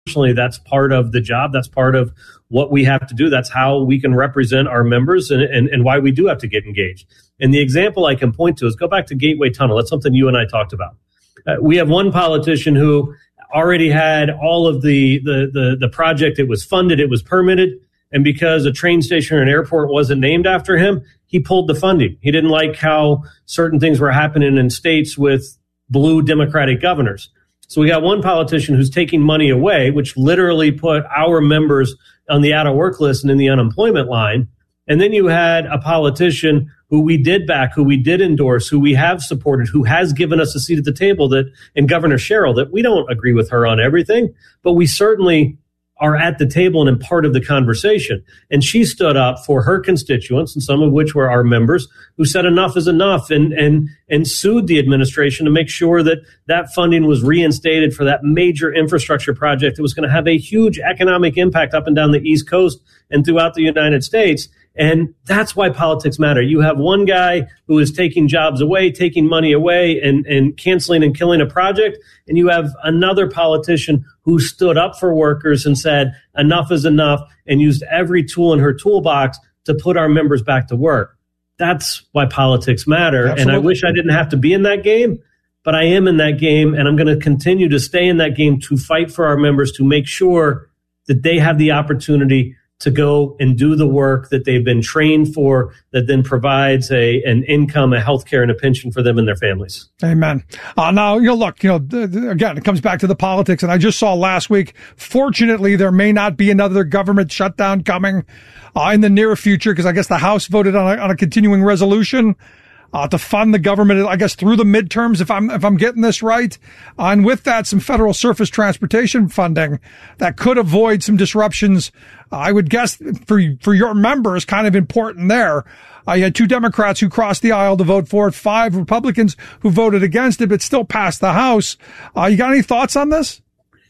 unfortunately, that's part of the job. That's part of what we have to do. That's how we can represent our members and why we do have to get engaged. And the example I can point to is go back to Gateway Tunnel. That's something you and I talked about. We have one politician who already had all of the project. It was funded. It was permitted. And because a train station or an airport wasn't named after him, he pulled the funding. He didn't like how certain things were happening in states with blue Democratic governors. So we got one politician who's taking money away, which literally put our members on the out of work list and in the unemployment line. And then you had a politician who we did back, who we did endorse, who we have supported, who has given us a seat at the table, and Governor Sherrill, that we don't agree with her on everything, but we certainly are at the table and in part of the conversation. And she stood up for her constituents, and some of which were our members, who said enough is enough and sued the administration to make sure that that funding was reinstated for that major infrastructure project that was going to have a huge economic impact up and down the East Coast and throughout the United States. And that's why politics matter. You have one guy who is taking jobs away, taking money away, and canceling and killing a project. And you have another politician who stood up for workers and said, enough is enough, and used every tool in her toolbox to put our members back to work. That's why politics matter. Absolutely. And I wish I didn't have to be in that game, but I am in that game, and I'm going to continue to stay in that game to fight for our members, to make sure that they have the opportunity to go and do the work that they've been trained for, that then provides an income, a health care, and a pension for them and their families. Amen. Now, look, again, it comes back to the politics. And I just saw last week, fortunately, there may not be another government shutdown coming in the near future, because I guess the House voted on a continuing resolution to fund the government, I guess, through the midterms, if I'm getting this right. And with that, some federal surface transportation funding that could avoid some disruptions. I would guess for your members, kind of important there. You had 2 Democrats who crossed the aisle to vote for it, 5 Republicans who voted against it, but still passed the House. You got any thoughts on this?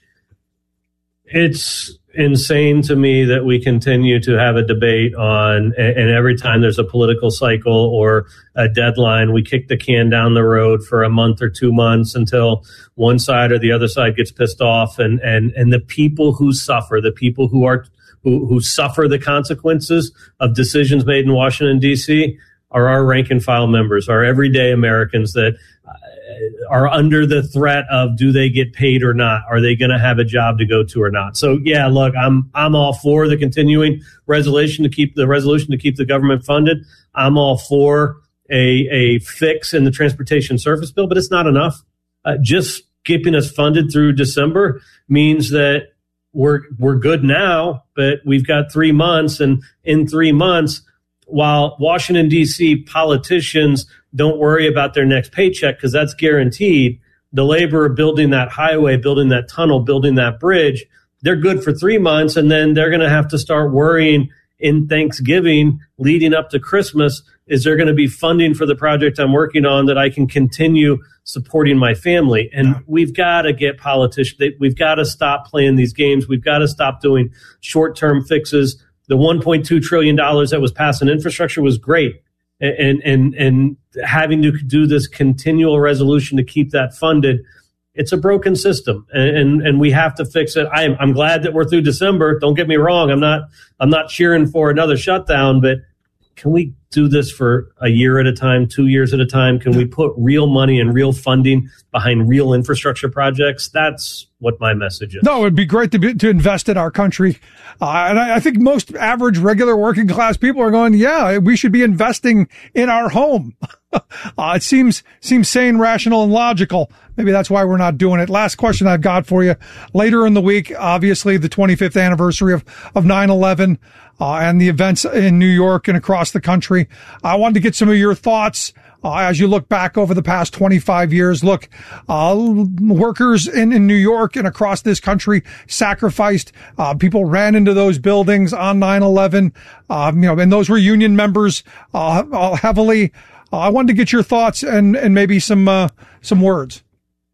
It's insane to me that we continue to have a debate on, and every time there's a political cycle or a deadline, we kick the can down the road for a month or 2 months until one side or the other side gets pissed off. And the people who suffer, the people who suffer the consequences of decisions made in Washington, D.C., are our rank and file members, our everyday Americans that are under the threat of, do they get paid or not? Are they going to have a job to go to or not? So yeah, look, I'm all for the continuing resolution to keep the government funded. I'm all for a fix in the transportation service bill, but it's not enough. Just keeping us funded through December means that we're good now, but we've got 3 months, and in 3 months, while Washington, D.C. politicians don't worry about their next paycheck because that's guaranteed, the labor of building that highway, building that tunnel, building that bridge, they're good for 3 months, and then they're going to have to start worrying in Thanksgiving leading up to Christmas, is there going to be funding for the project I'm working on that I can continue supporting my family? And we've got to get politicians, we've got to stop playing these games. We've got to stop doing short-term fixes. The $1.2 trillion that was passed in infrastructure was great. And having to do this continual resolution to keep that funded, it's a broken system, and we have to fix it. I'm glad that we're through December. Don't get me wrong. I'm not cheering for another shutdown, but can we do this for a year at a time, 2 years at a time? Can we put real money and real funding behind real infrastructure projects? That's what my message is. No, it'd be great to invest in our country. And I think most average, regular working class people are going, yeah, we should be investing in our home. It seems sane, rational, and logical. Maybe that's why we're not doing it. Last question I've got for you. Later in the week, obviously the 25th anniversary of 9/11, and the events in New York and across the country. I wanted to get some of your thoughts as you look back over the past 25 years. Look, workers in New York and across this country sacrificed. People ran into those buildings on 9/11. And those were union members heavily. I wanted to get your thoughts and maybe some words.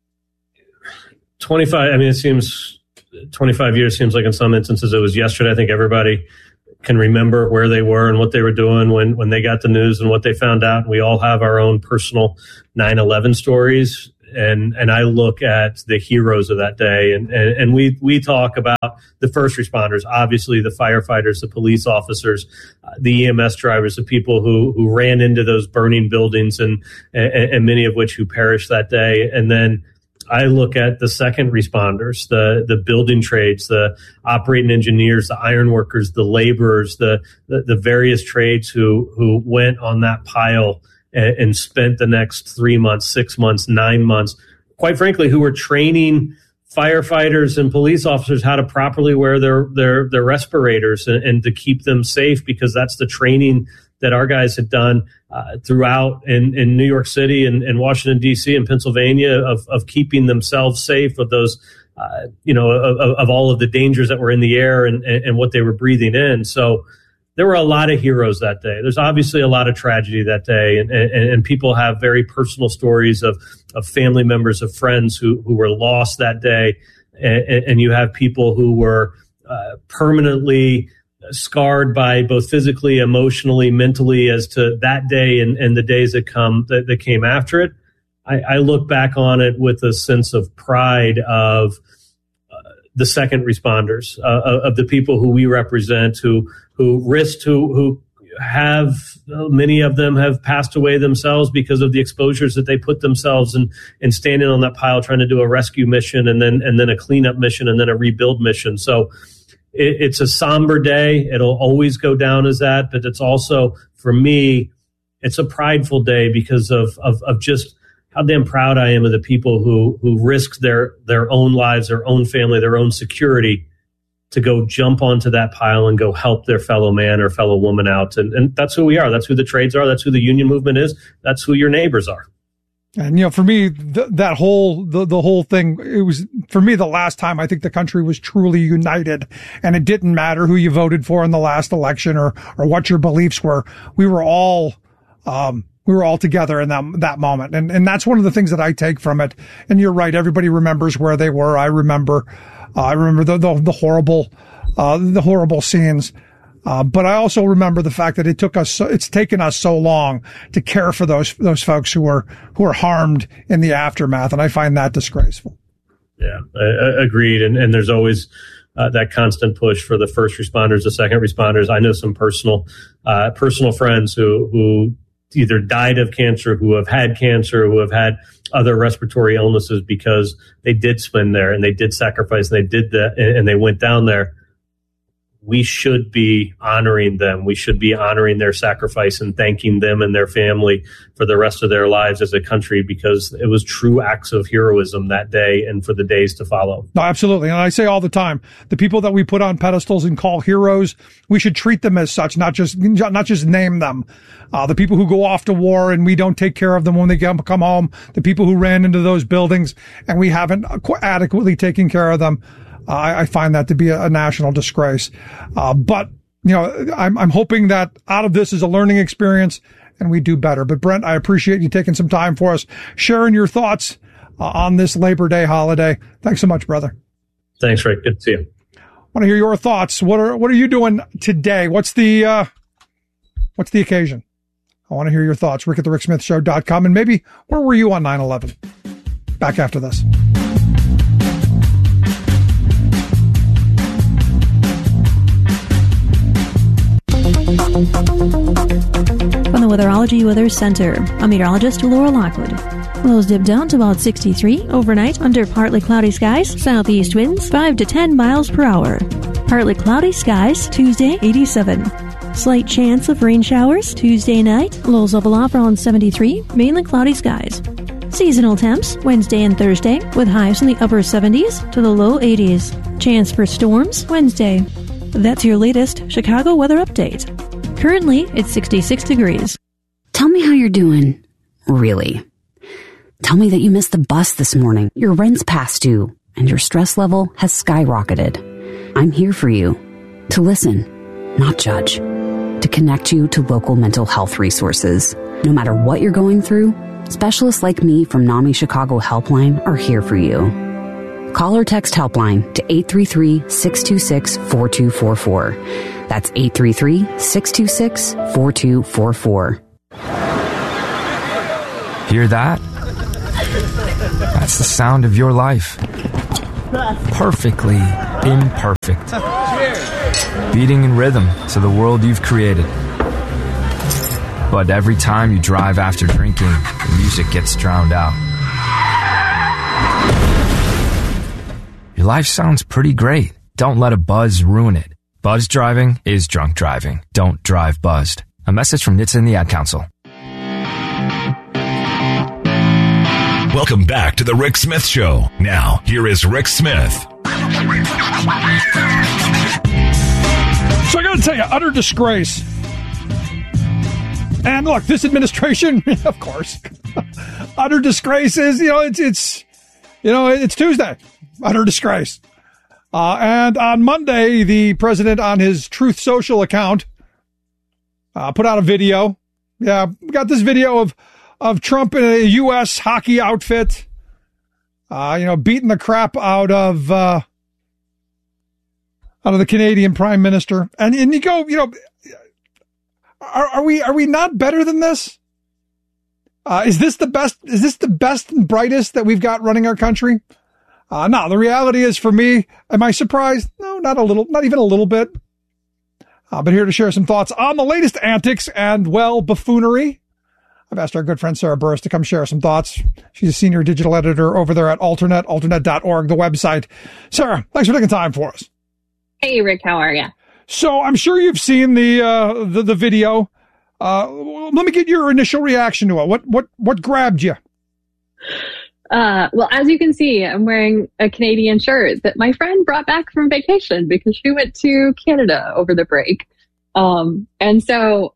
25. I mean, it seems 25 years seems like in some instances it was yesterday. I think everybody can remember where they were and what they were doing when they got the news and what they found out. We all have our own personal 9/11 stories. and I look at the heroes of that day, and we talk about the first responders, obviously the firefighters, the police officers, the EMS drivers, the people who ran into those burning buildings, and many of which who perished that day. And then I look at the second responders, the building trades, the operating engineers, the iron workers, the laborers, the various trades who went on that pile and spent the next 3 months, 6 months, 9 months, quite frankly, who were training firefighters and police officers how to properly wear their respirators and to keep them safe, because that's the training that our guys had done throughout in New York City and Washington, D.C. and Pennsylvania of keeping themselves safe of those, of all of the dangers that were in the air and what they were breathing in. So there were a lot of heroes that day. There's obviously a lot of tragedy that day, and people have very personal stories of family members, of friends who were lost that day, and you have people who were permanently scarred by both physically, emotionally, mentally as to that day and the days that came after it. I look back on it with a sense of pride of the second responders, of the people who we represent, who risked, who have, many of them have passed away themselves because of the exposures that they put themselves in standing on that pile trying to do a rescue mission and then a cleanup mission and then a rebuild mission. So it's a somber day. It'll always go down as that, but it's also, for me, it's a prideful day because of just how damn proud I am of the people who risked their own lives, their own family, their own security to go jump onto that pile and go help their fellow man or fellow woman out. And that's who we are. That's who the trades are. That's who the union movement is. That's who your neighbors are. And, for me, that whole thing, it was, for me, the last time I think the country was truly united, and it didn't matter who you voted for in the last election or what your beliefs were. We were all together in that moment. And that's one of the things that I take from it. And you're right. Everybody remembers where they were. I remember the horrible scenes. But I also remember the fact that it's taken us so long to care for those folks who are harmed in the aftermath. And I find that disgraceful. Yeah, agreed. And there's always that constant push for the first responders, the second responders. I know some personal friends who either died of cancer, who have had cancer, who have had other respiratory illnesses because they did spend there and they did sacrifice and they did that and they went down there. We should be honoring them. We should be honoring their sacrifice and thanking them and their family for the rest of their lives as a country, because it was true acts of heroism that day and for the days to follow. No, absolutely. And I say all the time, the people that we put on pedestals and call heroes, we should treat them as such, not just name them. The people who go off to war and we don't take care of them when they come home, the people who ran into those buildings and we haven't adequately taken care of them. I find that to be a national disgrace. But, I'm hoping that out of this is a learning experience and we do better. But Brent, I appreciate you taking some time for us, sharing your thoughts on this Labor Day holiday. Thanks so much, brother. Thanks, Rick. Good to see you. I want to hear your thoughts. What are you doing today? What's the occasion? I want to hear your thoughts. Rick at thericksmithshow.com. And maybe where were you on 9/11? Back after this. From the Weatherology Weather Center, I'm meteorologist Laura Lockwood. Lows dip down to about 63 overnight under partly cloudy skies, southeast winds 5 to 10 miles per hour. Partly cloudy skies, Tuesday 87. Slight chance of rain showers Tuesday night, lows level off around 73, mainly cloudy skies. Seasonal temps Wednesday and Thursday with highs in the upper 70s to the low 80s. Chance for storms Wednesday. That's your latest Chicago weather update. Currently, it's 66 degrees. Tell me how you're doing. Really. Tell me that you missed the bus this morning, your rent's past due, and your stress level has skyrocketed. I'm here for you. To listen, not judge. To connect you to local mental health resources. No matter what you're going through, specialists like me from NAMI Chicago Helpline are here for you. Call or text Helpline to 833-626-4244. That's 833-626-4244. Hear that? That's the sound of your life. Perfectly imperfect. Beating in rhythm to the world you've created. But every time you drive after drinking, the music gets drowned out. Your life sounds pretty great. Don't let a buzz ruin it. Buzz driving is drunk driving. Don't drive buzzed. A message from NHTSA and the Ad Council. Welcome back to the Rick Smith Show. Now, here is Rick Smith. So I got to tell you, utter disgrace. And look, this administration, of course, utter disgrace is, it's Tuesday. Utter disgrace. And on Monday, the president on his Truth Social account put out a video. Yeah, we got this video of Trump in a U.S. hockey outfit, beating the crap out of the Canadian Prime Minister. And you go, are we not better than this? Is this the best? Is this the best and brightest that we've got running our country? No, the reality is, for me, am I surprised? No, not even a little bit. But here to share some thoughts on the latest antics and, buffoonery. I've asked our good friend Sarah Burris to come share some thoughts. She's a senior digital editor over there at Alternet, alternet.org, the website. Sarah, thanks for taking time for us. Hey, Rick, how are you? So I'm sure you've seen the video. Let me get your initial reaction to it. What grabbed you? Well, as you can see, I'm wearing a Canadian shirt that my friend brought back from vacation because she went to Canada over the break. And so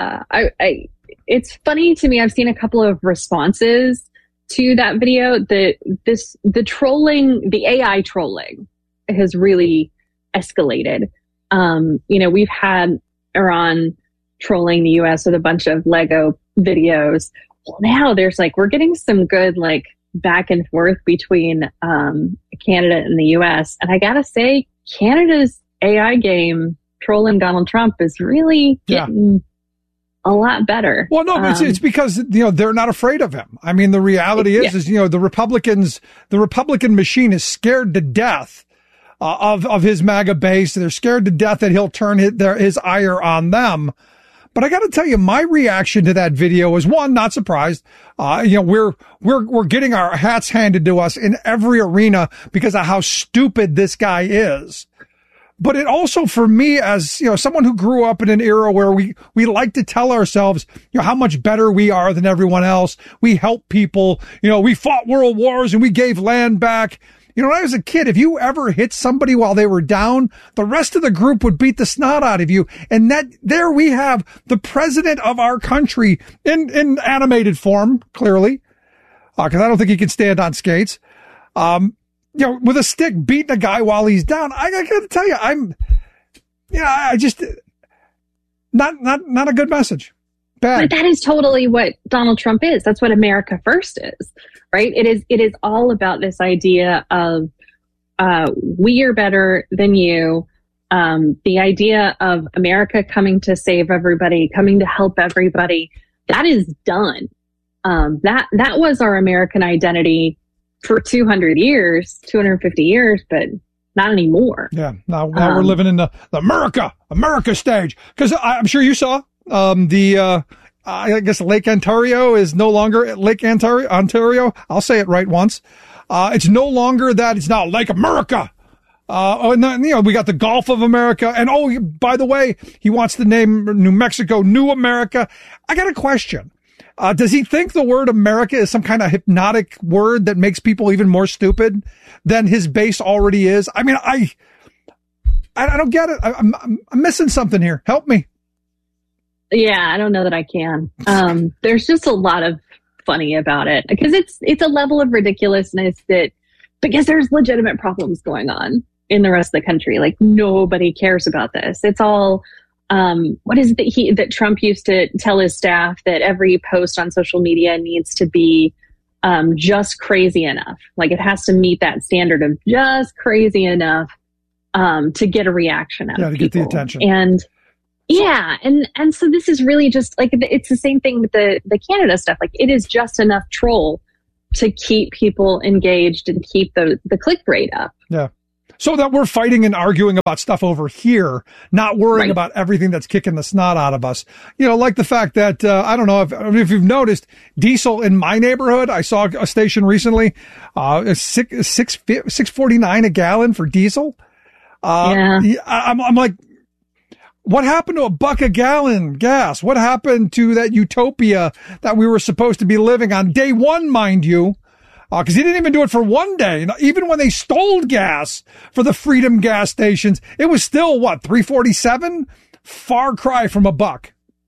it's funny to me. I've seen a couple of responses to that video. The trolling, the AI trolling, has really escalated. We've had Iran trolling the U.S. with a bunch of Lego videos. Well, now we're getting some good back and forth between Canada and the U.S. And I gotta say, Canada's AI game trolling Donald Trump is really getting a lot better. Well, no, it's because they're not afraid of him. I mean, the reality is the Republican machine is scared to death of his MAGA base. They're scared to death that he'll turn his ire on them. But I got to tell you, my reaction to that video was, one, not surprised. We're getting our hats handed to us in every arena because of how stupid this guy is. But it also, for me, as someone who grew up in an era where we like to tell ourselves, how much better we are than everyone else. We help people. We fought world wars and we gave land back. When I was a kid, if you ever hit somebody while they were down, the rest of the group would beat the snot out of you. And there we have the president of our country in animated form, clearly, because I don't think he can stand on skates. With a stick beating a guy while he's down. I got to tell you, I just not a good message. Bad. But that is totally what Donald Trump is. That's what America First is, right? It is all about this idea of we are better than you. The idea of America coming to save everybody, coming to help everybody. That is done. That was our American identity for 250 years, but not anymore. Yeah. Now we're living in the America stage. Because I'm sure you saw I guess Lake Ontario is no longer Lake Ontario. I'll say it right once. It's no longer that. It's now Lake America. We got the Gulf of America. And by the way, he wants to name New Mexico New America. I got a question. Does he think the word America is some kind of hypnotic word that makes people even more stupid than his base already is? I mean, I don't get it. I'm missing something here. Help me. Yeah, I don't know that I can. There's just a lot of funny about it because it's a level of ridiculousness because there's legitimate problems going on in the rest of the country. Nobody cares about this. It's all, what is it that Trump used to tell his staff, that every post on social media needs to be just crazy enough. It has to meet that standard of just crazy enough to get a reaction out of people. Get the attention. And so this is really just it's the same thing with the Canada stuff. It is just enough troll to keep people engaged and keep the click rate up. Yeah. So that we're fighting and arguing about stuff over here, not worrying about everything that's kicking the snot out of us. You know, like the fact that, I don't know if you've noticed, diesel in my neighborhood, I saw a station recently, $6.49 a gallon for diesel. I'm like, what happened to $1 a gallon gas? What happened to that utopia that we were supposed to be living on day one, mind you? Because he didn't even do it for one day. Even when they stole gas for the Freedom gas stations, it was still, what, $3.47? Far cry from $1.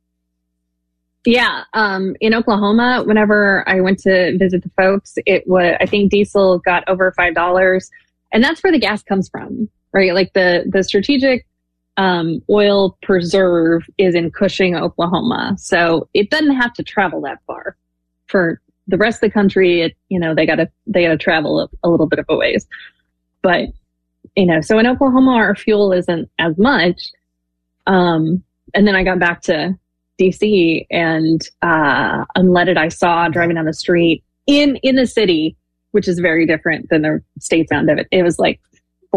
Yeah. In Oklahoma, whenever I went to visit the folks, it was, I think diesel got over $5. And that's where the gas comes from, right? Like the strategic oil preserve is in Cushing, Oklahoma. So it doesn't have to travel that far. For the rest of the country, they gotta travel a little bit of a ways. But, so in Oklahoma, our fuel isn't as much. And then I got back to DC, and unleaded I saw driving down the street in the city, which is very different than the states end of it. It was like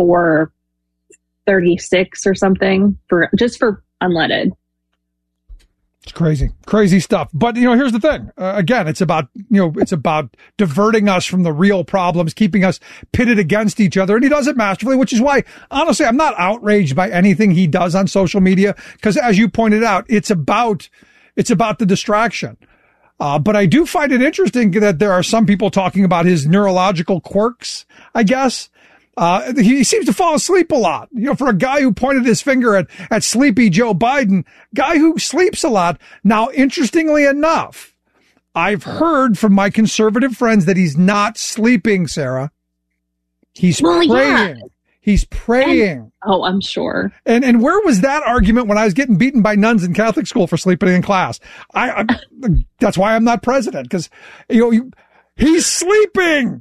$4.36 or something for unleaded. It's crazy stuff. But, here's the thing. Again, it's about diverting us from the real problems, keeping us pitted against each other. And he does it masterfully, which is why, honestly, I'm not outraged by anything he does on social media. Because as you pointed out, it's about the distraction. But I do find it interesting that there are some people talking about his neurological quirks, I guess. He seems to fall asleep a lot. For a guy who pointed his finger at sleepy Joe Biden, guy who sleeps a lot. Now, interestingly enough, I've heard from my conservative friends that he's not sleeping, Sarah. He's praying. Yeah. He's praying. I'm sure. And where was that argument when I was getting beaten by nuns in Catholic school for sleeping in class? That's why I'm not president, because, he's sleeping.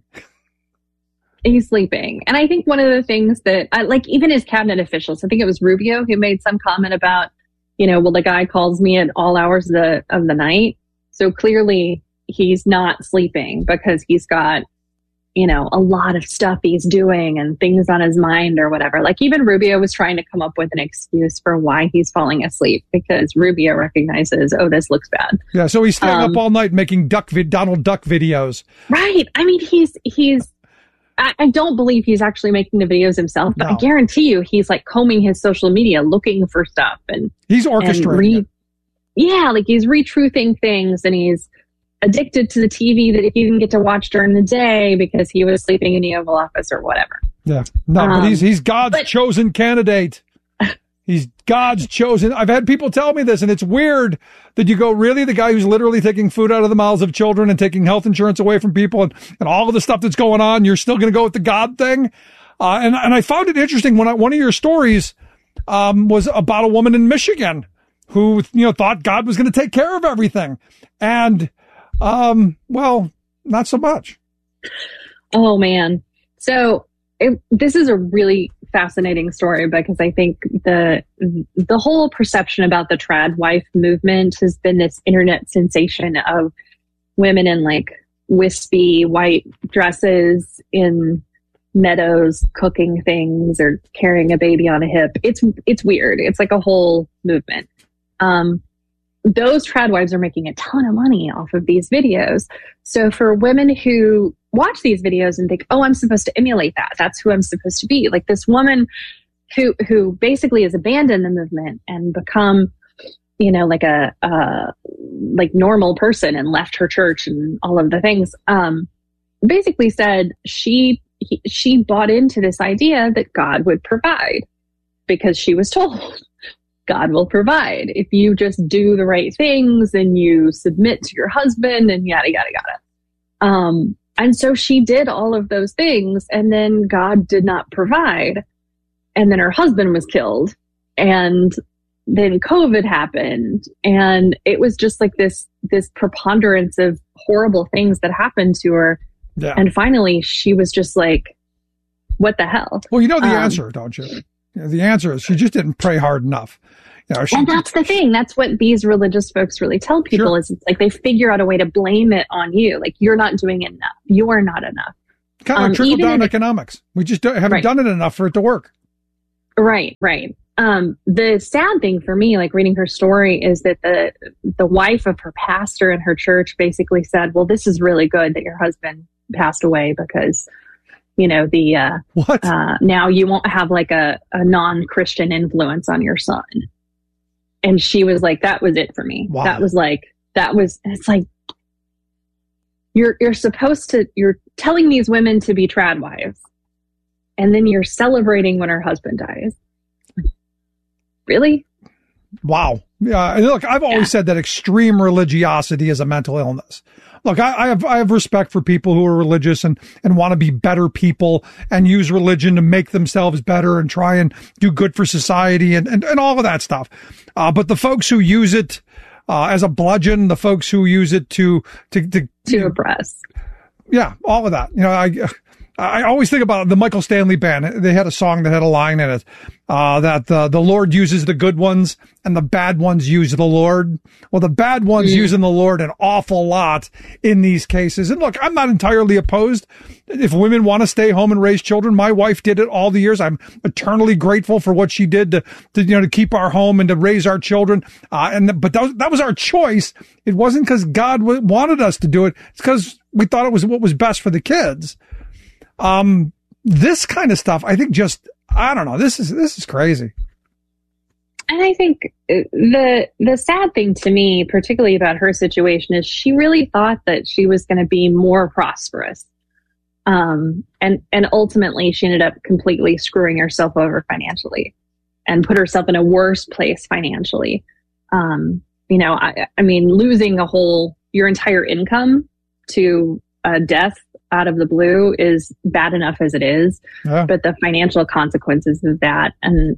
He's sleeping. And I think one of the things that even his cabinet officials, I think it was Rubio who made some comment about, the guy calls me at all hours of the night. So clearly he's not sleeping because he's got, a lot of stuff he's doing and things on his mind or whatever. Like even Rubio was trying to come up with an excuse for why he's falling asleep, because Rubio recognizes, this looks bad. Yeah. So he's staying up all night making Donald Duck videos. Right. I mean, I don't believe he's actually making the videos himself, but I guarantee you he's like combing his social media, looking for stuff, and he's orchestrating it. Yeah, like he's retruthing things, and he's addicted to the TV that he didn't get to watch during the day because he was sleeping in the Oval Office or whatever. Yeah, but he's God's chosen candidate. He's God's chosen. I've had people tell me this, and it's weird that you go, really? The guy who's literally taking food out of the mouths of children and taking health insurance away from people and all of the stuff that's going on, you're still going to go with the God thing? And I found it interesting when one of your stories was about a woman in Michigan who, thought God was going to take care of everything. And, not so much. Oh, man. So this is a really fascinating story, because I think the whole perception about the trad wife movement has been this internet sensation of women in like wispy white dresses in meadows cooking things or carrying a baby on a hip. It's weird. It's like a whole movement. Those trad wives are making a ton of money off of these videos. So for women who watch these videos and think, I'm supposed to emulate that, that's who I'm supposed to be. Like this woman who basically has abandoned the movement and become, like a normal person and left her church and all of the things, basically said she bought into this idea that God would provide, because she was told God will provide if you just do the right things and you submit to your husband and yada, yada, yada. And so she did all of those things, and then God did not provide. And then her husband was killed, and then COVID happened, and it was just like this preponderance of horrible things that happened to her. Yeah. And finally she was just like, what the hell? Well, you know the answer, don't you? The answer is she just didn't pray hard enough. And that's the thing. That's what these religious folks really tell people is it's like they figure out a way to blame it on you. Like, you're not doing enough. You're not enough. Kind of like trickle-down economics. We just haven't done it enough for it to work. Right. The sad thing for me, like reading her story, is that the wife of her pastor in her church basically said, well, this is really good that your husband passed away because, now you won't have like a non-Christian influence on your son. And she was like, that was it for me. Wow. It's like, you're telling these women to be trad wives, and then you're celebrating when her husband dies. Really? Wow. Yeah. Look, I've always said that extreme religiosity is a mental illness. Look, I have respect for people who are religious and want to be better people and use religion to make themselves better and try and do good for society and all of that stuff. But the folks who use it as a bludgeon, the folks who use it to oppress. Yeah, all of that. I always think about the Michael Stanley Band. They had a song that had a line in it that the Lord uses the good ones and the bad ones use the Lord. Well, the bad ones using the Lord an awful lot in these cases. And look, I'm not entirely opposed. If women want to stay home and raise children, my wife did it all the years. I'm eternally grateful for what she did to keep our home and to raise our children. But that was our choice. It wasn't because God wanted us to do it. It's because we thought it was what was best for the kids. This kind of stuff, I think I don't know. This is crazy. And I think the sad thing to me, particularly about her situation, is she really thought that she was going to be more prosperous. And ultimately she ended up completely screwing herself over financially and put herself in a worse place financially. Losing your entire income to death out of the blue is bad enough as it is, but the financial consequences of that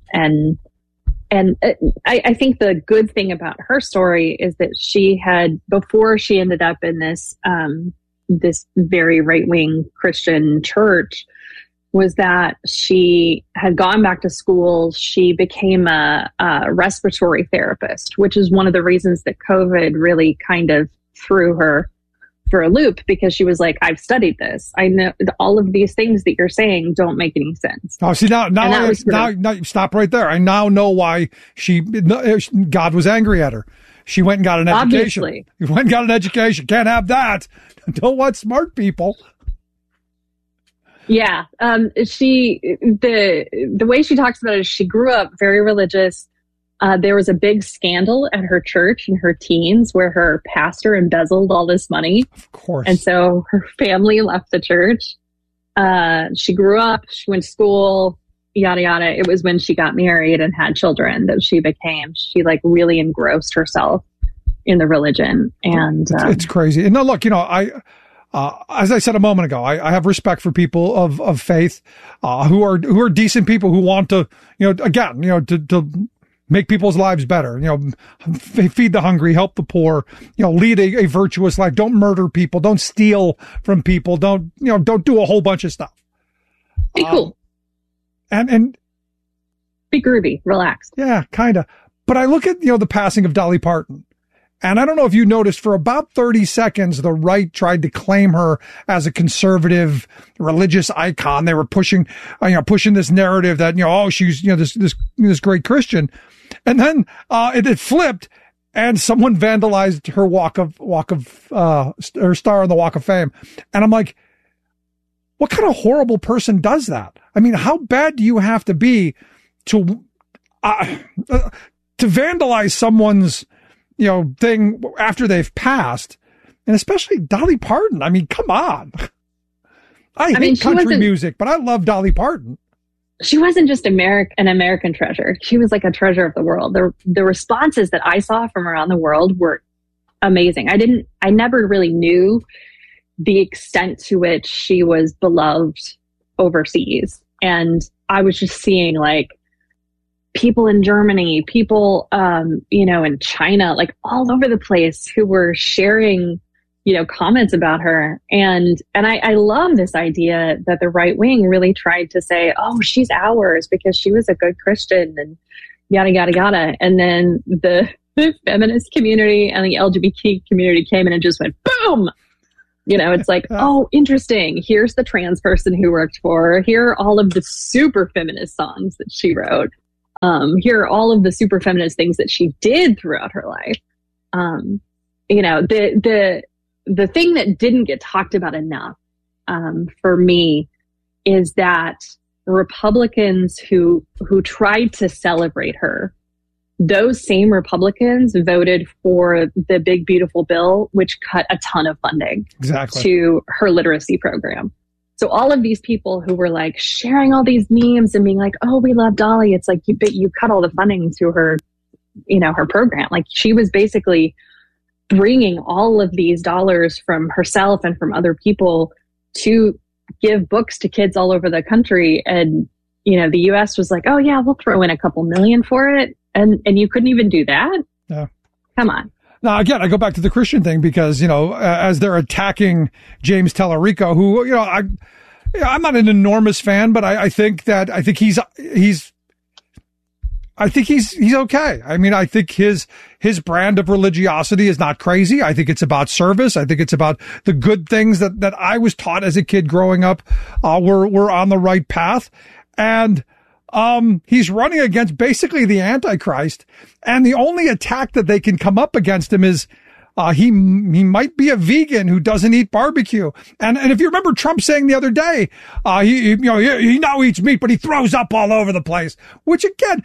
I think the good thing about her story is that she had, before she ended up in this very right-wing Christian church, was that she had gone back to school. She became a respiratory therapist, which is one of the reasons that COVID really kind of threw her for a loop, because she was like, I've studied this. I know all of these things that you're saying don't make any sense. Oh, see, now stop right there. I now know why God was angry at her. She went and got an education. Obviously. You went and got an education. Can't have that. Don't want smart people. Yeah. The way she talks about it is she grew up very religious. There was a big scandal at her church in her teens where her pastor embezzled all this money. Of course. And so her family left the church. She grew up, she went to school, yada, yada. It was when she got married and had children that she like really engrossed herself in the religion. And it's crazy. And now look, as I said a moment ago, I have respect for people of faith, who are decent people who want to, to make people's lives better, feed the hungry, help the poor, lead a virtuous life. Don't murder people. Don't steal from people. Don't do a whole bunch of stuff. Be cool. And be groovy, relaxed. Yeah, kind of. But I look at, the passing of Dolly Parton. And I don't know if you noticed, for about 30 seconds, the right tried to claim her as a conservative religious icon. They were pushing this narrative that, she's, this great Christian. And then, it had flipped and someone vandalized her her star on the Walk of Fame. And I'm like, what kind of horrible person does that? I mean, how bad do you have to be to vandalize someone's, thing after they've passed, and especially Dolly Parton? I mean, come on. I hate country music, but I love Dolly Parton. She wasn't just an American treasure. She was like a treasure of the world. The responses that I saw from around the world were amazing. I never really knew the extent to which she was beloved overseas. And I was just seeing like people in Germany, people, in China, like all over the place, who were sharing, comments about her. And I love this idea that the right wing really tried to say, oh, she's ours because she was a good Christian and yada, yada, yada. And then the feminist community and the LGBT community came in and just went, boom. It's like, oh, interesting. Here's the trans person who worked for her. Here are all of the super feminist songs that she wrote. Here are all of the super feminist things that she did throughout her life. The thing that didn't get talked about enough, for me, is that Republicans who tried to celebrate her, those same Republicans voted for the Big Beautiful Bill, which cut a ton of funding to her literacy program. So all of these people who were like sharing all these memes and being like, oh, we love Dolly. It's like, but you cut all the funding to her, her program. Like she was basically bringing all of these dollars from herself and from other people to give books to kids all over the country. And, the U.S. was like, oh yeah, we'll throw in a couple million for it. And you couldn't even do that? Yeah. Come on. Now, again, I go back to the Christian thing because, as they're attacking James Tallarico, who, I'm not an enormous fan, but I think he's okay. I mean, I think his brand of religiosity is not crazy. I think it's about service. I think it's about the good things that I was taught as a kid growing up. We're on the right path. And he's running against basically the Antichrist, and the only attack that they can come up against him is he might be a vegan who doesn't eat barbecue. And if you remember Trump saying the other day, he now eats meat, but he throws up all over the place. Which again,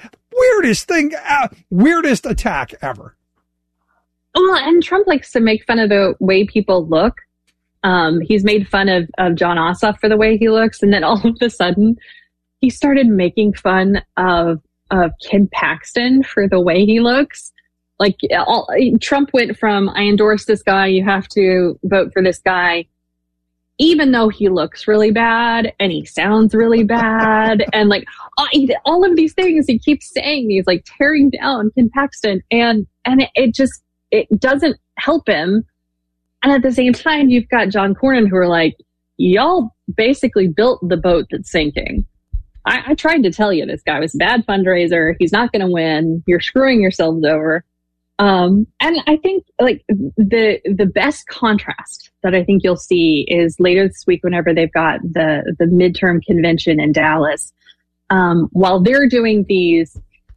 weirdest attack ever. Well, and Trump likes to make fun of the way people look. He's made fun of John Ossoff for the way he looks, and then all of a sudden, he started making fun of Ken Paxton for the way he looks. Like Trump went from, I endorse this guy, you have to vote for this guy, even though he looks really bad and he sounds really bad. And like all of these things, he keeps saying these, like tearing down Ken Paxton. And it doesn't help him. And at the same time, you've got John Cornyn who are like, y'all basically built the boat that's sinking. I tried to tell you this guy was a bad fundraiser. He's not going to win. You're screwing yourselves over. And I think like the best contrast that I think you'll see is later this week, whenever they've got the midterm convention in Dallas, while they're doing these,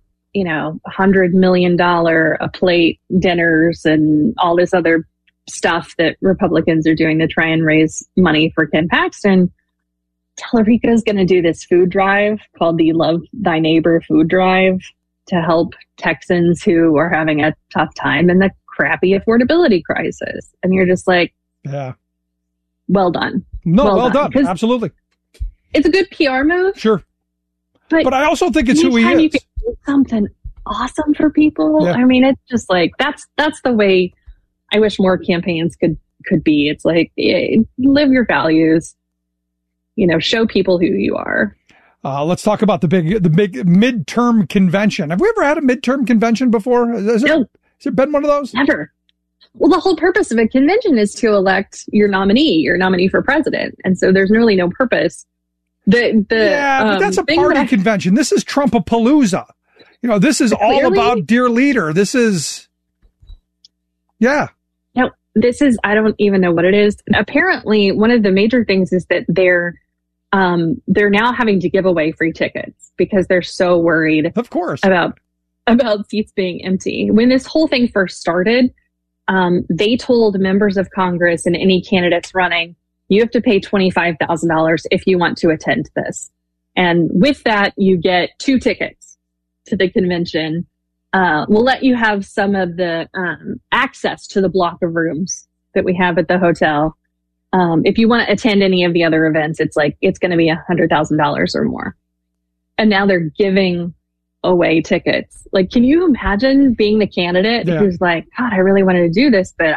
$100 million a plate dinners and all this other stuff that Republicans are doing to try and raise money for Ken Paxton, Tallarico is going to do this food drive called the Love Thy Neighbor food drive to help Texans who are having a tough time in the crappy affordability crisis. And you're just like, yeah, well done. No, well done. Absolutely. It's a good PR move. Sure. But I also think it's who he is. You can do something awesome for people. Yeah. I mean, it's just like, that's the way I wish more campaigns could be. It's like, live your values. Show people who you are. Let's talk about the big midterm convention. Have we ever had a midterm convention before? Has there been one of those? Never. Well, the whole purpose of a convention is to elect your nominee for president. And so there's really no purpose. But that's a party convention. This is Trumpapalooza. This is all about Dear Leader. This is, yeah. No, this is, I don't even know what it is. Apparently, one of the major things is that they're now having to give away free tickets because they're so worried, of course, about seats being empty. When this whole thing first started, they told members of Congress and any candidates running, you have to pay $25,000 if you want to attend this. And with that, you get 2 tickets to the convention. We'll let you have some of the access to the block of rooms that we have at the hotel. If you want to attend any of the other events, it's going to be $100,000 or more. And now they're giving away tickets. Like, can you imagine being the candidate who's like, God, I really wanted to do this, but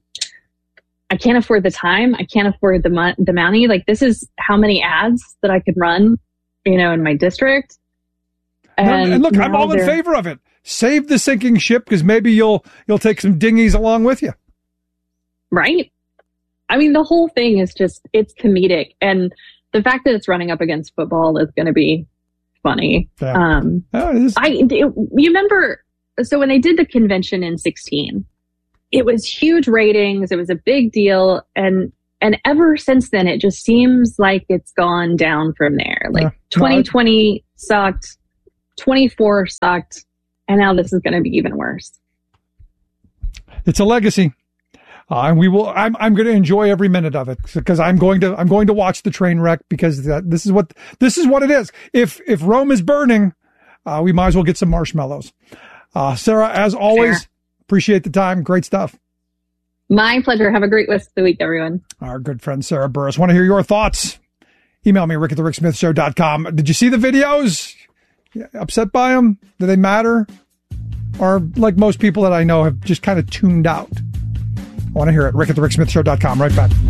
I can't afford the time. I can't afford the money. Like, this is how many ads that I could run, in my district. And look, I'm all in favor of it. Save the sinking ship because maybe you'll take some dinghies along with you. Right. I mean, the whole thing is just, it's comedic. And the fact that it's running up against football is going to be funny. Yeah. You remember, so when they did the convention in 2016, it was huge ratings. It was a big deal. And ever since then, it just seems like it's gone down from there. Like 2020 sucked, 24 sucked, and now this is going to be even worse. It's a legacy. And we will. I'm going to enjoy every minute of it because I'm going to watch the train wreck because this is what it is. If Rome is burning, we might as well get some marshmallows. Sarah, as always, appreciate the time. Great stuff. My pleasure. Have a great rest of the week, everyone. Our good friend Sarah Burris. Want to hear your thoughts? Email me, rick@thericksmithshow.com. Did you see the videos? Upset by them? Do they matter? Or like most people that I know have just kind of tuned out? I want to hear it. rick@thericksmithshow.com. Right back.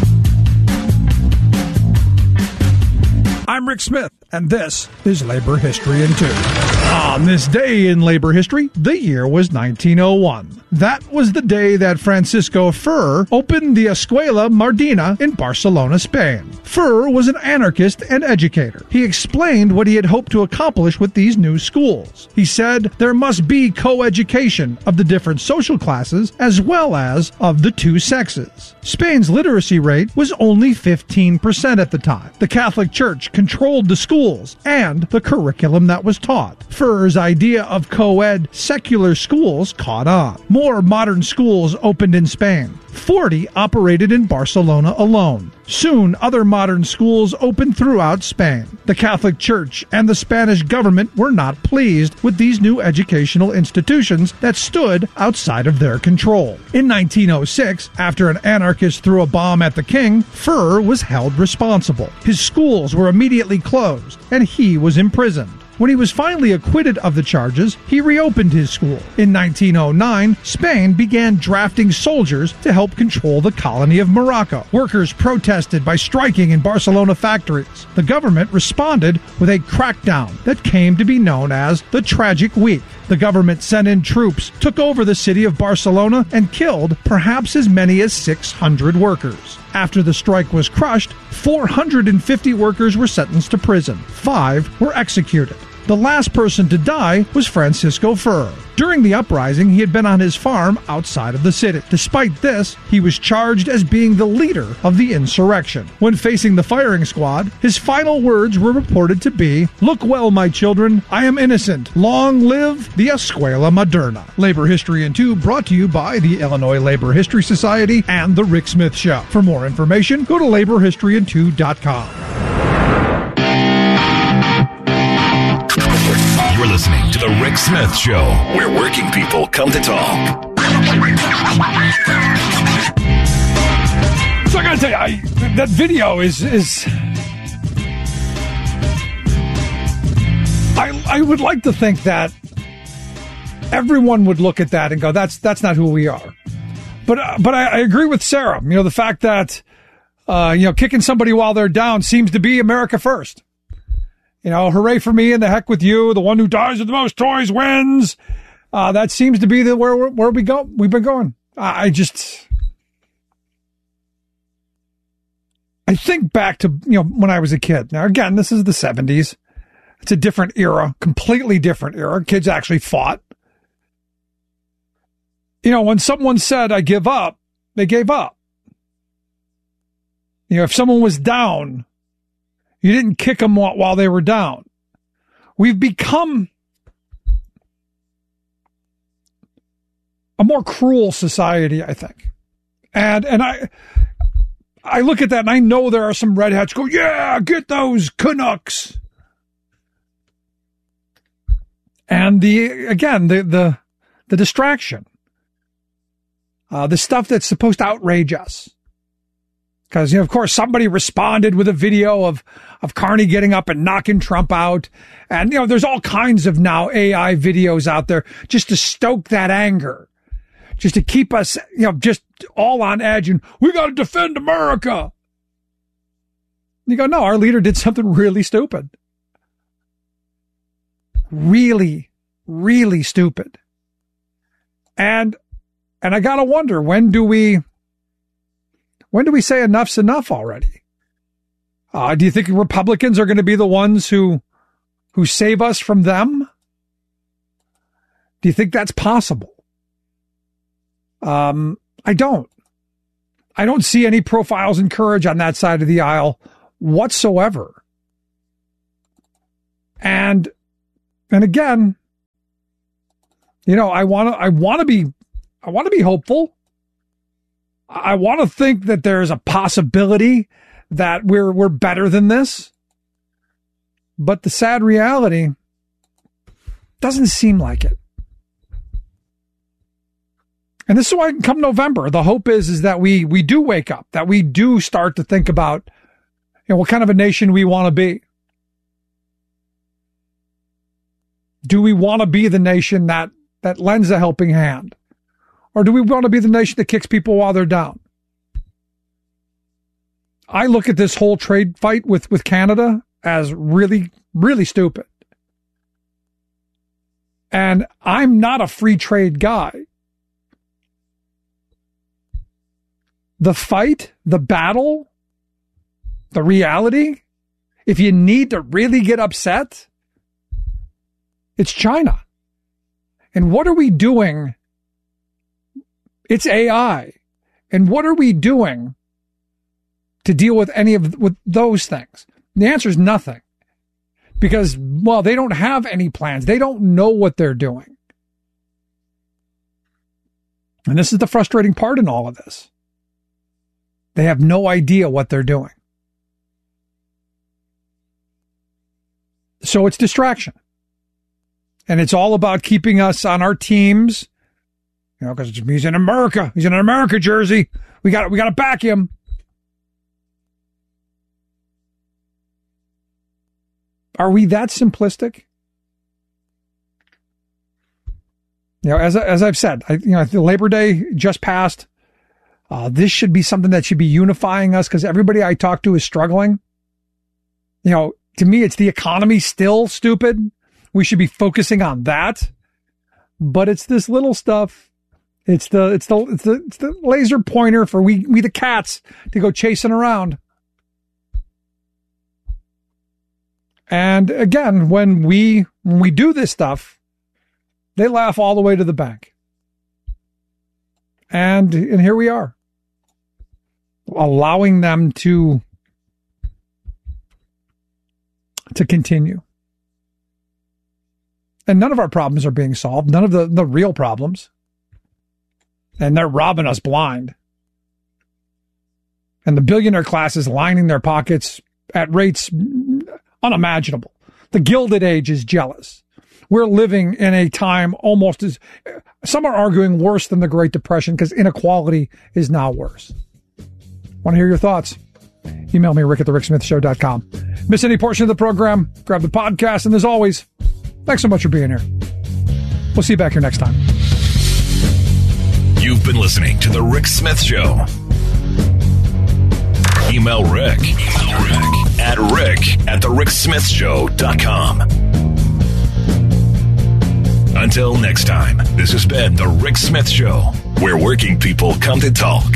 I'm Rick Smith, and this is Labor History in 2. On this day in labor history, the year was 1901. That was the day that Francisco Ferrer opened the Escuela Mardina in Barcelona, Spain. Ferrer was an anarchist and educator. He explained what he had hoped to accomplish with these new schools. He said there must be co-education of the different social classes as well as of the two sexes. Spain's literacy rate was only 15% at the time. The Catholic Church controlled the schools and the curriculum that was taught. Ferrer's idea of co-ed secular schools caught on. More modern schools opened in Spain. 40 operated in Barcelona alone. Soon, other modern schools opened throughout Spain. The Catholic Church and the Spanish government were not pleased with these new educational institutions that stood outside of their control. In 1906, after an anarchist threw a bomb at the king, Ferrer was held responsible. His schools were immediately closed, and he was imprisoned. When he was finally acquitted of the charges, he reopened his school. In 1909, Spain began drafting soldiers to help control the colony of Morocco. Workers protested by striking in Barcelona factories. The government responded with a crackdown that came to be known as the Tragic Week. The government sent in troops, took over the city of Barcelona, and killed perhaps as many as 600 workers. After the strike was crushed, 450 workers were sentenced to prison. 5 were executed. The last person to die was Francisco Ferrer. During the uprising, he had been on his farm outside of the city. Despite this, he was charged as being the leader of the insurrection. When facing the firing squad, his final words were reported to be, "Look well, my children, I am innocent. Long live the Escuela Moderna." Labor History in 2 brought to you by the Illinois Labor History Society and The Rick Smith Show. For more information, go to laborhistoryin2.com. You're listening to The Rick Smith Show, where working people come to talk. So I gotta tell you, that video is I would like to think that everyone would look at that and go, that's not who we are. But I agree with Sarah. You know, the fact that kicking somebody while they're down seems to be America first. You know, hooray for me and the heck with you. The one who dies with the most toys wins. That seems to be where we go. We've been going. I think back to, when I was a kid. Now, again, this is the 70s. It's a different era, completely different era. Kids actually fought. When someone said, "I give up," they gave up. If someone was down, you didn't kick them while they were down. We've become a more cruel society, I think. And I look at that and I know there are some redheads go, "Yeah, get those Canucks." And the distraction, the stuff that's supposed to outrage us. Because, of course, somebody responded with a video of Carney getting up and knocking Trump out. And, there's all kinds of now AI videos out there just to stoke that anger, just to keep us, just all on edge. And we got to defend America. And you go, no, our leader did something really stupid. Really, really stupid. And I got to wonder, when do we When do we say enough's enough already? Do you think Republicans are going to be the ones who save us from them? Do you think that's possible? I don't. I don't see any profiles in courage on that side of the aisle whatsoever. And again, I want to be hopeful. I want to think that there's a possibility that we're better than this. But the sad reality doesn't seem like it. And this is why come November, the hope is that we do wake up, that we do start to think about what kind of a nation we want to be. Do we want to be the nation that lends a helping hand? Or do we want to be the nation that kicks people while they're down? I look at this whole trade fight with Canada as really, really stupid. And I'm not a free trade guy. The fight, the battle, the reality, if you need to really get upset, it's China. And what are we doing? It's AI. And what are we doing to deal with with those things? And the answer is nothing. Because, they don't have any plans. They don't know what they're doing. And this is the frustrating part in all of this. They have no idea what they're doing. So it's distraction. And it's all about keeping us on our teams, because he's in America. He's in an America jersey. We got to back him. Are we that simplistic? As I've said, the Labor Day just passed. This should be something that should be unifying us because everybody I talk to is struggling. To me, it's the economy still stupid. We should be focusing on that. But it's this little stuff. It's the laser pointer for we the cats to go chasing around. And again, when we do this stuff, they laugh all the way to the bank. And here we are, allowing them to continue. And none of our problems are being solved, none of the real problems. And they're robbing us blind. And the billionaire class is lining their pockets at rates unimaginable. The Gilded Age is jealous. We're living in a time almost as, some are arguing, worse than the Great Depression because inequality is now worse. Want to hear your thoughts? Email me, rick@thericksmithshow.com. Miss any portion of the program, grab the podcast. And as always, thanks so much for being here. We'll see you back here next time. You've been listening to The Rick Smith Show. Email Rick at rick@thericksmithshow.com. Until next time, this has been The Rick Smith Show, where working people come to talk.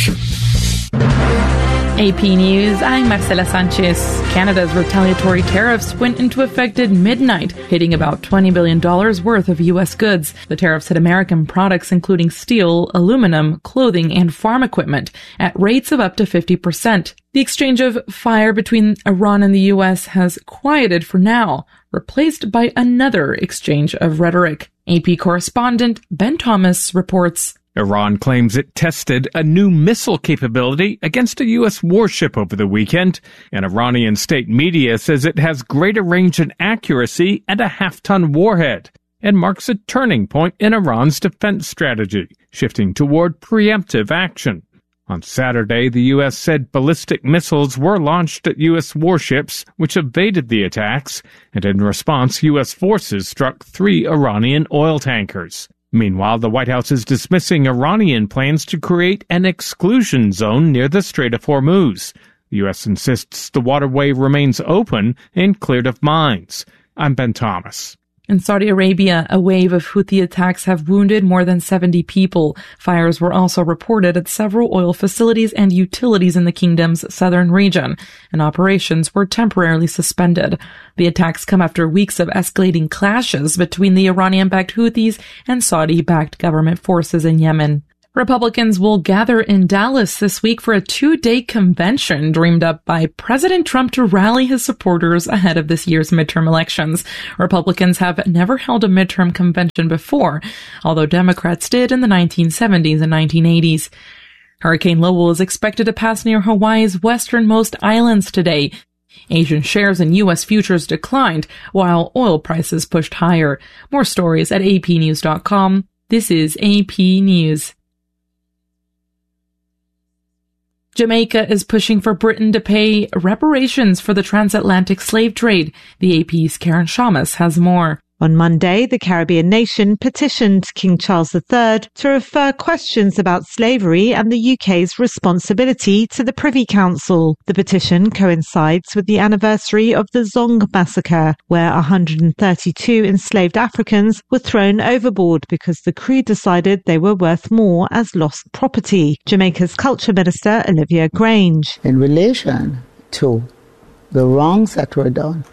AP News, I'm Marcela Sanchez. Canada's retaliatory tariffs went into effect at midnight, hitting about $20 billion worth of U.S. goods. The tariffs hit American products including steel, aluminum, clothing, and farm equipment at rates of up to 50%. The exchange of fire between Iran and the U.S. has quieted for now, replaced by another exchange of rhetoric. AP correspondent Ben Thomas reports. Iran claims it tested a new missile capability against a U.S. warship over the weekend, and Iranian state media says it has greater range and accuracy and a half-ton warhead, and marks a turning point in Iran's defense strategy, shifting toward preemptive action. On Saturday, the U.S. said ballistic missiles were launched at U.S. warships, which evaded the attacks, and in response, U.S. forces struck 3 Iranian oil tankers. Meanwhile, the White House is dismissing Iranian plans to create an exclusion zone near the Strait of Hormuz. The U.S. insists the waterway remains open and cleared of mines. I'm Ben Thomas. In Saudi Arabia, a wave of Houthi attacks have wounded more than 70 people. Fires were also reported at several oil facilities and utilities in the kingdom's southern region, and operations were temporarily suspended. The attacks come after weeks of escalating clashes between the Iranian-backed Houthis and Saudi-backed government forces in Yemen. Republicans will gather in Dallas this week for a 2-day convention dreamed up by President Trump to rally his supporters ahead of this year's midterm elections. Republicans have never held a midterm convention before, although Democrats did in the 1970s and 1980s. Hurricane Lowell is expected to pass near Hawaii's westernmost islands today. Asian shares in U.S. futures declined, while oil prices pushed higher. More stories at apnews.com. This is AP News. Jamaica is pushing for Britain to pay reparations for the transatlantic slave trade. The AP's Karen Shamas has more. On Monday, the Caribbean nation petitioned King Charles III to refer questions about slavery and the UK's responsibility to the Privy Council. The petition coincides with the anniversary of the Zong massacre, where 132 enslaved Africans were thrown overboard because the crew decided they were worth more as lost property. Jamaica's Culture Minister, Olivia Grange. In relation to the wrongs that were done,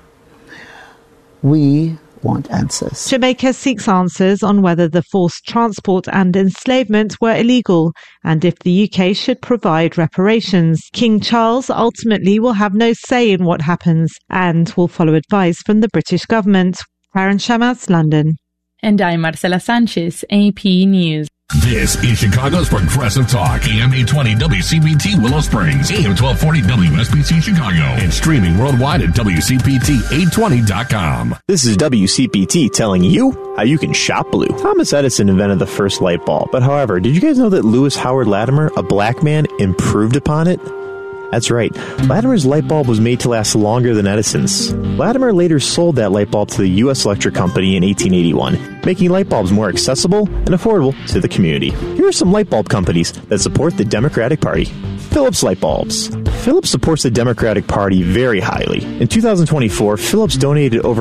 we want answers. Jamaica seeks answers on whether the forced transport and enslavement were illegal and if the UK should provide reparations. King Charles ultimately will have no say in what happens and will follow advice from the British government. Karen Shamas, London. And I'm Marcela Sanchez, AP News. This is Chicago's Progressive Talk, AM 820 WCPT Willow Springs, AM 1240 WSBC Chicago, and streaming worldwide at WCPT820.com. This is WCPT telling you how you can shop blue. Thomas Edison invented the first light bulb, but however, did you guys know that Lewis Howard Latimer, a black man, improved upon it? That's right. Latimer's light bulb was made to last longer than Edison's. Latimer later sold that light bulb to the U.S. Electric Company in 1881, making light bulbs more accessible and affordable to the community. Here are some light bulb companies that support the Democratic Party. Philips Light Bulbs. Philips supports the Democratic Party very highly. In 2024, Philips donated over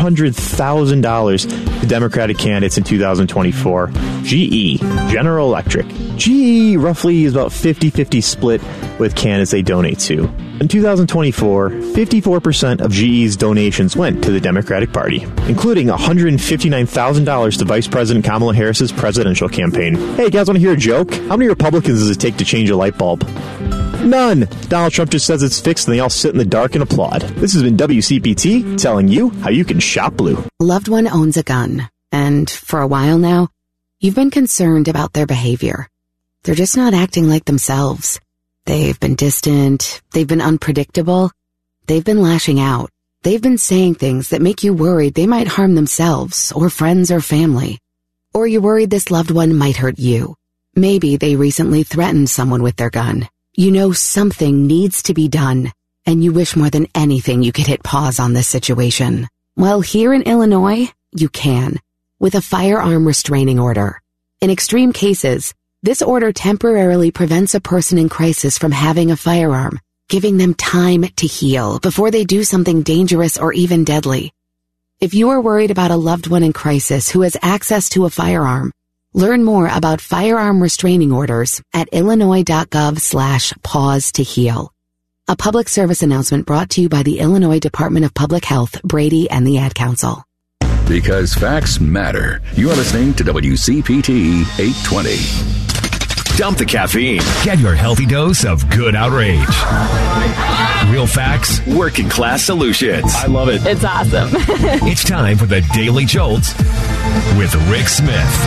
$400,000 to Democratic candidates in 2024. GE, General Electric. GE roughly is about 50-50 split with candidates they donate to. In 2024, 54% of GE's donations went to the Democratic Party, including $159,000 to Vice President Kamala Harris's presidential campaign. Hey, guys, want to hear a joke? How many Republicans does it take to change a light bulb? None. Donald Trump just says it's fixed and they all sit in the dark and applaud. This has been WCPT telling you how you can shop blue. A loved one owns a gun, and for a while now, you've been concerned about their behavior. They're just not acting like themselves. They've been distant, they've been unpredictable, they've been lashing out. They've been saying things that make you worried they might harm themselves or friends or family. Or you're worried this loved one might hurt you. Maybe they recently threatened someone with their gun. You know something needs to be done, and you wish more than anything you could hit pause on this situation. Well, here in Illinois, you can, with a firearm restraining order. In extreme cases, this order temporarily prevents a person in crisis from having a firearm, giving them time to heal before they do something dangerous or even deadly. If you are worried about a loved one in crisis who has access to a firearm, learn more about firearm restraining orders at illinois.gov/pause to heal. A public service announcement brought to you by the Illinois Department of Public Health, Brady, and the Ad Council. Because facts matter. You are listening to WCPT 820. Dump the caffeine. Get your healthy dose of good outrage. Real facts, working class solutions. I love it. It's awesome. It's time for the Daily Jolts with Rick Smith.